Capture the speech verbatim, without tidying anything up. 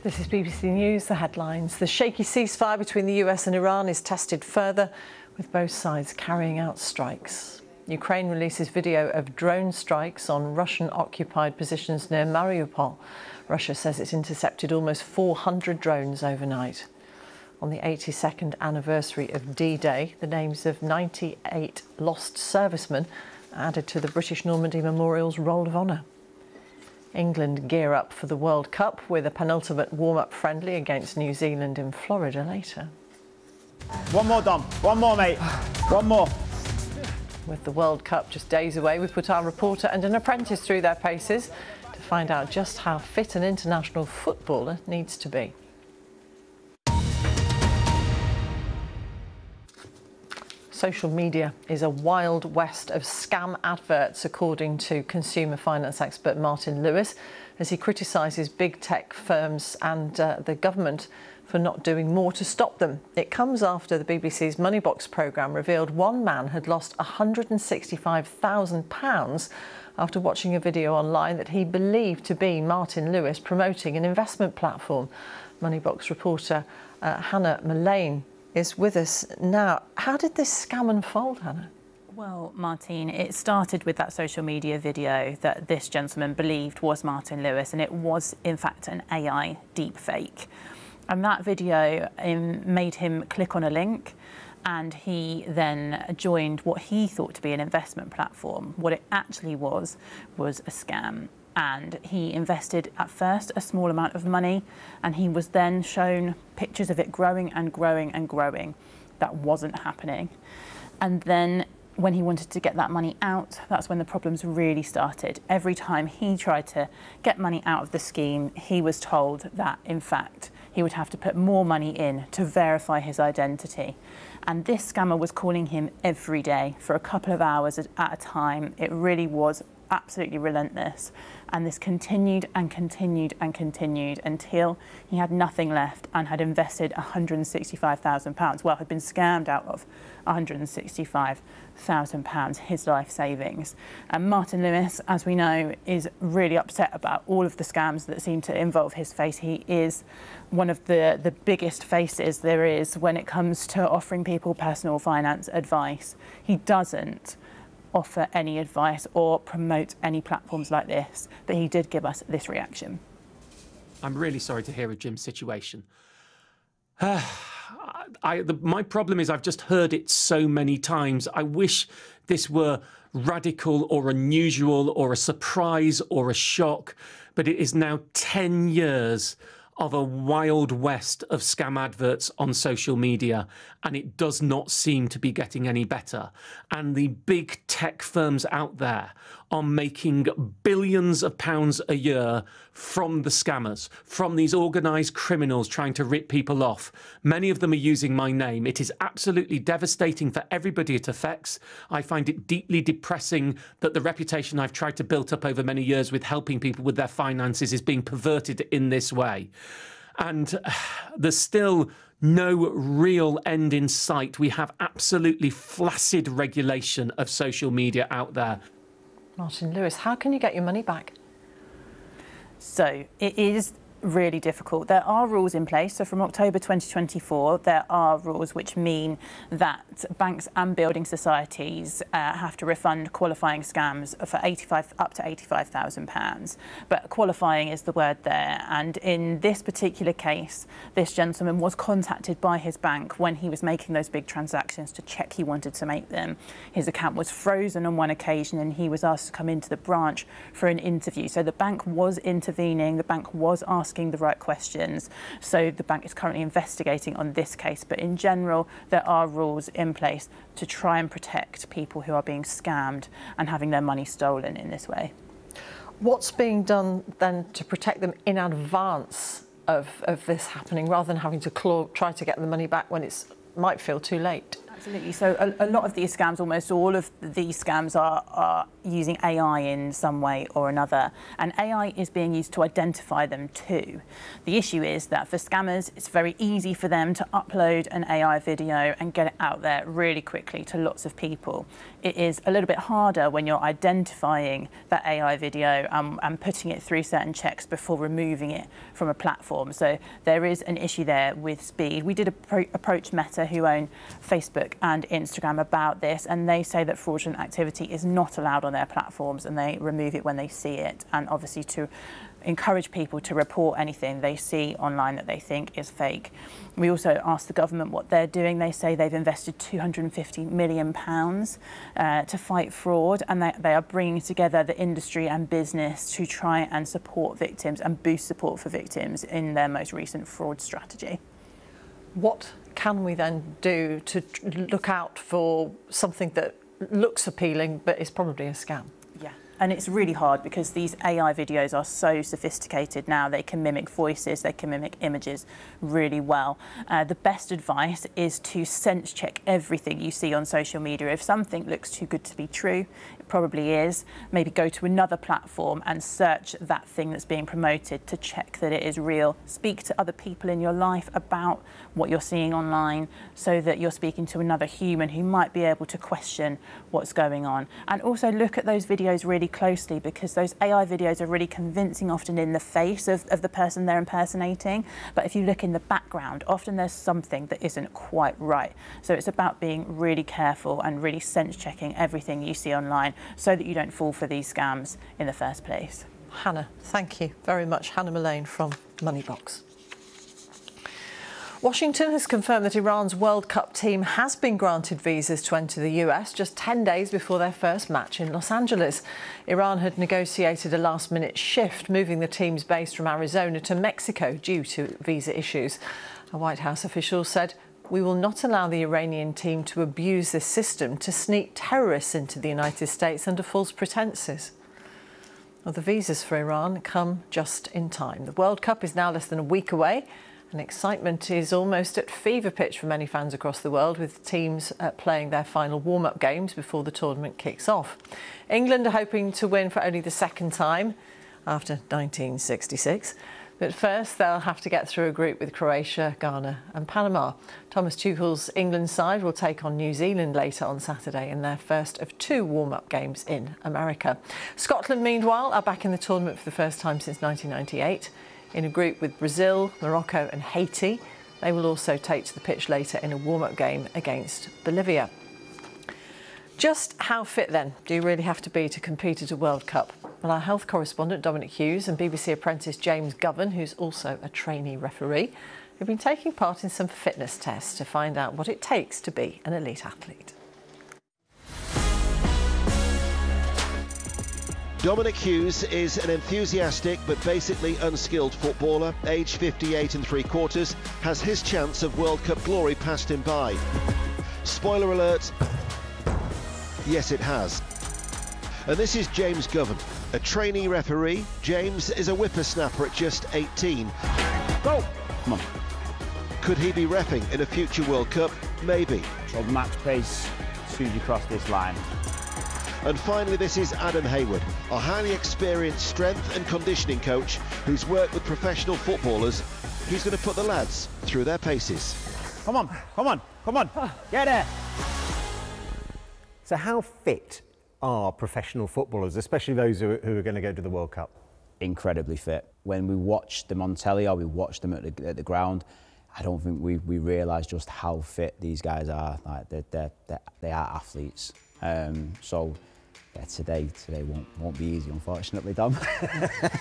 This is B B C News, the headlines. The shaky ceasefire between the U S and Iran is tested further, with both sides carrying out strikes. Ukraine releases video of drone strikes on Russian-occupied positions near Mariupol. Russia says it's intercepted almost four hundred drones overnight. On the eighty-second anniversary of D-Day, the names of ninety-eight lost servicemen are added to the British Normandy Memorial's Roll of Honour. England gear up for the World Cup with a penultimate warm-up friendly against New Zealand in Florida later. One more, Dom. One more, mate. One more. With the World Cup just days away, we've put our reporter and an apprentice through their paces to find out just how fit an international footballer needs to be. Social media is a wild west of scam adverts, according to consumer finance expert Martin Lewis, as he criticises big tech firms and uh, the government for not doing more to stop them. It comes after the B B C's Moneybox programme revealed one man had lost one hundred sixty-five thousand pounds after watching a video online that he believed to be Martin Lewis promoting an investment platform. Moneybox reporter uh, Hannah Mullane is with us now. How did this scam unfold, Hannah? Well, Martine, it started with that social media video that this gentleman believed was Martin Lewis, and it was, in fact, an A I deepfake. And that video um, made him click on a link, and he then joined what he thought to be an investment platform. What it actually was, was a scam. And he invested at first a small amount of money, and he was then shown pictures of it growing and growing and growing. That wasn't happening. And then when he wanted to get that money out, that's when the problems really started. Every time he tried to get money out of the scheme, he was told that, in fact, he would have to put more money in to verify his identity. And this scammer was calling him every day for a couple of hours at a time. It really was absolutely relentless. And this continued and continued and continued until he had nothing left and had invested one hundred sixty-five thousand pounds, well, had been scammed out of one hundred sixty-five thousand pounds, his life savings. And Martin Lewis, as we know, is really upset about all of the scams that seem to involve his face. He is one of the, the biggest faces there is when it comes to offering people personal finance advice. He doesn't offer any advice or promote any platforms like this, but he did give us this reaction. I'm really sorry to hear of Jim's situation. Uh, I, the, my problem is I've just heard it so many times. I wish this were radical or unusual or a surprise or a shock, but it is now ten years of a wild west of scam adverts on social media, and it does not seem to be getting any better. And the big tech firms out there are making billions of pounds a year from the scammers, from these organised criminals trying to rip people off. Many of them are using my name. It is absolutely devastating for everybody it affects. I find it deeply depressing that the reputation I've tried to build up over many years with helping people with their finances is being perverted in this way. And uh, there's still no real end in sight. We have absolutely flaccid regulation of social media out there. Martin Lewis, how can you get your money back? So it is really difficult. There are rules in place. So from October twenty twenty-four, there are rules which mean that banks and building societies uh, have to refund qualifying scams for eighty-five up to eighty-five thousand pounds. But qualifying is the word there. And in this particular case, this gentleman was contacted by his bank when he was making those big transactions to check he wanted to make them. His account was frozen on one occasion, and he was asked to come into the branch for an interview. So the bank was intervening. The bank was asking the right questions. So the bank is currently investigating on this case, but in general there are rules in place to try and protect people who are being scammed and having their money stolen in this way. What's being done then to protect them in advance of, of this happening, rather than having to claw, try to get the money back when it might feel too late? Absolutely. So a, a lot of these scams, almost all of these scams are, are using A I in some way or another. And A I is being used to identify them too. The issue is that for scammers, it's very easy for them to upload an A I video and get it out there really quickly to lots of people. it is a little bit harder when you're identifying that A I video um, and putting it through certain checks before removing it from a platform. So there is an issue there with speed. We did appro approach Meta, who own Facebook and Instagram, about this, and they say that fraudulent activity is not allowed on their platforms and they remove it when they see it, and obviously to encourage people to report anything they see online that they think is fake. We also asked the government what they're doing. They say they've invested two hundred and fifty million pounds uh, to fight fraud, and they, they are bringing together the industry and business to try and support victims and boost support for victims in their most recent fraud strategy. What can we then do to look out for something that looks appealing but is probably a scam? Yeah. And it's really hard because these A I videos are so sophisticated now. They can mimic voices, they can mimic images really well. Uh, the best advice is to sense check everything you see on social media. If something looks too good to be true, it probably is. Maybe go to another platform and search that thing that's being promoted to check that it is real. Speak to other people in your life about what you're seeing online so that you're speaking to another human who might be able to question what's going on. And also look at those videos really closely, because those A I videos are really convincing often in the face of, of the person they're impersonating. But if you look in the background, often there's something that isn't quite right. So it's about being really careful and really sense checking everything you see online so that you don't fall for these scams in the first place. Hannah, thank you very much. Hannah Mullane from Moneybox. Washington has confirmed that Iran's World Cup team has been granted visas to enter the U S just ten days before their first match in Los Angeles. Iran had negotiated a last-minute shift, moving the team's base from Arizona to Mexico due to visa issues. A White House official said, "We will not allow the Iranian team to abuse this system to sneak terrorists into the United States under false pretenses." Well, the visas for Iran come just in time. The World Cup is now less than a week away, and excitement is almost at fever pitch for many fans across the world, with teams uh, playing their final warm-up games before the tournament kicks off. England are hoping to win for only the second time after nineteen sixty-six. But first, they'll have to get through a group with Croatia, Ghana and Panama. Thomas Tuchel's England side will take on New Zealand later on Saturday in their first of two warm-up games in America. Scotland, meanwhile, are back in the tournament for the first time since nineteen ninety-eight. In a group with Brazil, Morocco and Haiti. They will also take to the pitch later in a warm-up game against Bolivia. Just how fit, then, do you really have to be to compete at a World Cup? Well, our health correspondent Dominic Hughes and B B C apprentice James Govan, who's also a trainee referee, have been taking part in some fitness tests to find out what it takes to be an elite athlete. Dominic Hughes is an enthusiastic but basically unskilled footballer, aged fifty-eight and three quarters, has his chance of World Cup glory passed him by. Spoiler alert, yes it has. And this is James Govan, a trainee referee. James is a whippersnapper at just eighteen. Go! Come on. Could he be reffing in a future World Cup? Maybe. So match pace as soon as you cross this line. And finally, this is Adam Hayward, a highly experienced strength and conditioning coach who's worked with professional footballers. He's going to put the lads through their paces. Come on, come on, come on. Get there. So how fit are professional footballers, especially those who, who are going to go to the World Cup? Incredibly fit. When we watched them on telly or we watched them at the, at the ground, I don't think we, we realise just how fit these guys are. Like they're, they're, they're, they are athletes. Um, so yeah, today today won't, won't be easy, unfortunately, Dom.